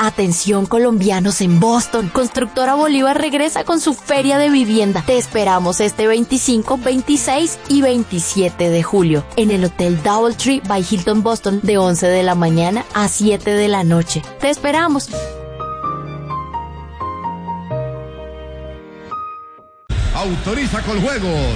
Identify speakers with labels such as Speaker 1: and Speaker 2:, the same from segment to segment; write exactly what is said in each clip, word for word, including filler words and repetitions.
Speaker 1: Atención colombianos en Boston, Constructora Bolívar regresa con su feria de vivienda. Te esperamos este veinticinco, veintiséis y veintisiete de julio en el Hotel Doubletree by Hilton Boston de once de la mañana a siete de la noche. Te esperamos.
Speaker 2: Autoriza con juegos.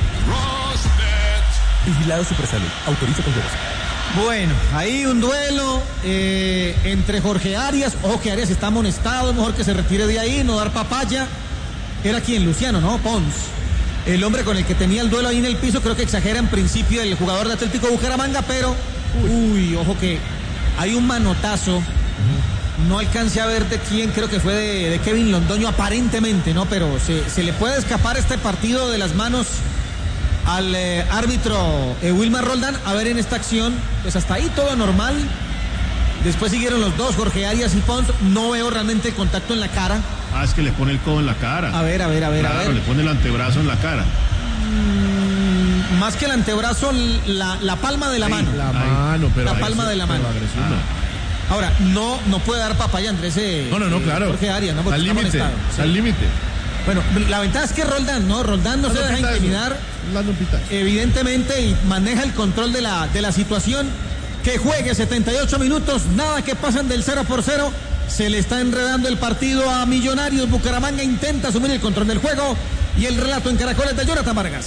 Speaker 3: Vigilado Supersalud. Autoriza con juegos.
Speaker 4: Bueno, ahí un duelo eh, entre Jorge Arias. Ojo que Arias está amonestado, es mejor que se retire de ahí, no dar papaya. Era quien, Luciano, ¿no? Pons. El hombre con el que tenía el duelo ahí en el piso, creo que exagera en principio el jugador de Atlético Bucaramanga, pero, uy, ojo que hay un manotazo. No alcancé a ver de quién, creo que fue de, de Kevin Londoño aparentemente, ¿no? Pero se, se le puede escapar este partido de las manos al eh, árbitro eh, Wilmar Roldán. A ver, en esta acción, pues hasta ahí todo normal. Después siguieron los dos, Jorge Arias y Pons. No veo realmente el contacto en la cara.
Speaker 2: Ah, es que le pone el codo en la cara.
Speaker 4: A ver, a ver, a ver,
Speaker 2: claro,
Speaker 4: a ver.
Speaker 2: le pone el antebrazo en la cara.
Speaker 4: Mm, más que el antebrazo, la, la palma de la
Speaker 2: ahí,
Speaker 4: mano.
Speaker 2: La mano, pero
Speaker 4: La palma de la mano. Ah. Ahora, no, no puede dar papaya, Andrés. Eh,
Speaker 2: no, no, no, claro.
Speaker 4: Jorge Arias, ¿no? Porque
Speaker 2: al límite,
Speaker 4: sí.
Speaker 2: al límite.
Speaker 4: Bueno, la ventaja es que Roldán, ¿no? Roldán no se deja intimidar, evidentemente, y maneja el control de la, de la situación. Que juegue setenta y ocho minutos, nada que pasan del cero por cero. Se le está enredando el partido a Millonarios. Bucaramanga intenta asumir el control del juego. Y el relato en Caracoles de Jonathan Vargas.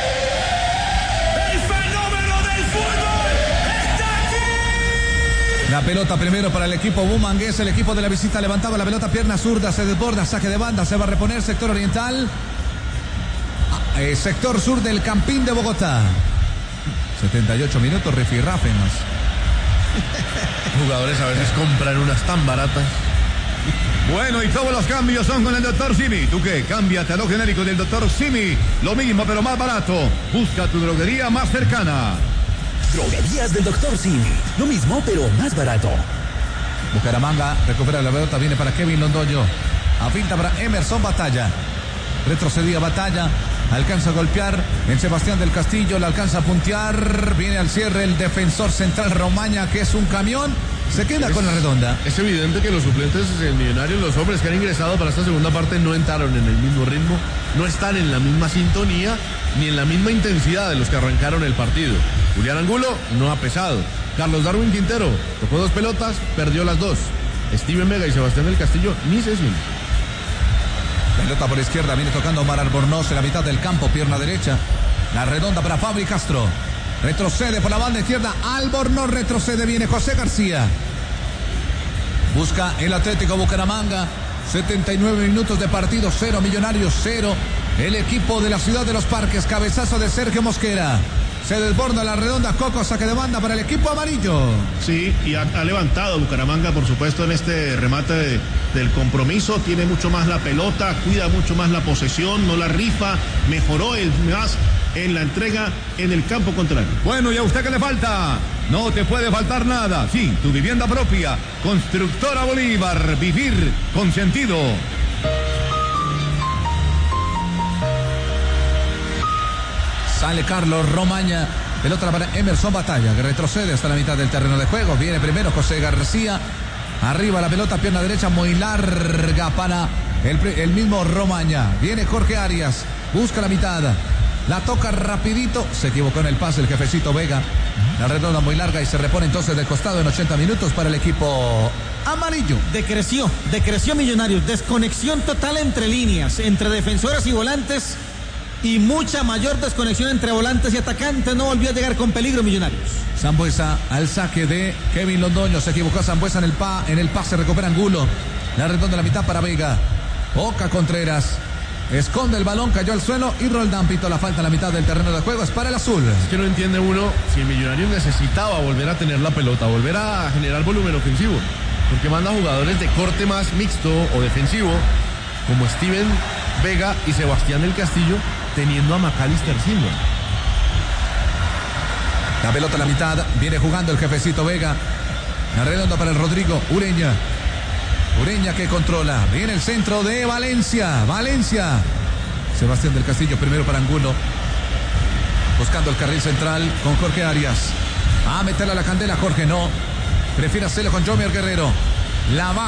Speaker 5: El fenómeno del fútbol está aquí.
Speaker 6: La pelota primero para el equipo bumangués. El equipo de la visita levantaba la pelota, pierna zurda, se desborda, saque de banda, se va a reponer sector oriental. Eh, sector sur del Campín de Bogotá. setenta y ocho minutos, rifirrafe más.
Speaker 2: Jugadores a veces compran unas tan baratas. Bueno, y todos los cambios son con el doctor Simi. ¿Tú qué? Cámbiate a lo genérico del doctor Simi. Lo mismo pero más barato. Busca tu droguería más cercana.
Speaker 3: Droguerías del doctor Simi. Lo mismo pero más barato.
Speaker 6: Bucaramanga recupera la pelota, viene para Kevin Londoño. A finta para Emerson Batalla. Retrocedía Batalla. Alcanza a golpear en Sebastián del Castillo, le alcanza a puntear, viene al cierre el defensor central Romaña, que es un camión, se queda es, con la redonda.
Speaker 2: Es evidente que los suplentes en Millonarios, los hombres que han ingresado para esta segunda parte, no entraron en el mismo ritmo, no están en la misma sintonía, ni en la misma intensidad de los que arrancaron el partido. Julián Angulo no ha pesado. Carlos Darwin Quintero tocó dos pelotas, perdió las dos. Steven Vega y Sebastián del Castillo ni se sienten.
Speaker 6: Pelota por izquierda, viene tocando Omar Albornoz en la mitad del campo, pierna derecha. La redonda para Fabri Castro. Retrocede por la banda izquierda. Albornoz retrocede, viene José García. Busca el Atlético Bucaramanga. setenta y nueve minutos de partido, cero Millonarios, cero. El equipo de la Ciudad de los Parques, cabezazo de Sergio Mosquera. Se desborda la redonda, Coco, saque de banda para el equipo amarillo.
Speaker 2: Sí, y ha, ha levantado Bucaramanga, por supuesto, en este remate de, del compromiso. Tiene mucho más la pelota, cuida mucho más la posesión, no la rifa, mejoró el más en la entrega en el campo contrario.
Speaker 7: Bueno, ¿y a usted qué le falta? No te puede faltar nada. Sí, tu vivienda propia. Constructora Bolívar, vivir con sentido.
Speaker 6: Sale Carlos Romaña, pelota para Emerson Batalla, que retrocede hasta la mitad del terreno de juego. Viene primero José García, arriba la pelota, pierna derecha muy larga para el, el mismo Romaña. Viene Jorge Arias, busca la mitad, la toca rapidito, se equivocó en el pase el jefecito Vega. La redonda muy larga y se repone entonces de costado en ochenta minutos para el equipo amarillo.
Speaker 4: Decreció, decreció Millonarios, desconexión total entre líneas, entre defensores y volantes. Y mucha mayor desconexión entre volantes y atacantes. No volvió a llegar con peligro Millonarios.
Speaker 6: Sambuesa al saque de Kevin Londoño. Se equivocó Sambuesa en el pa, en el pase, recupera Angulo. La redonda la mitad para Vega. Oca Contreras esconde el balón, cayó al suelo y Roldán pitó la falta en la mitad del terreno de juego. Es para el azul.
Speaker 2: Es que no entiende uno si el Millonarios necesitaba volver a tener la pelota, volver a generar volumen ofensivo, porque manda jugadores de corte más mixto o defensivo, como Steven Vega y Sebastián del Castillo, teniendo a Macalister Silva.
Speaker 6: La pelota a la mitad, viene jugando el jefecito Vega. La redonda para el Rodrigo Ureña. Ureña que controla. Viene el centro de Valencia. Valencia. Sebastián del Castillo primero para Angulo. Buscando el carril central con Jorge Arias. A meterle a la candela, Jorge no. Prefiere hacerlo con Jomer Guerrero. La va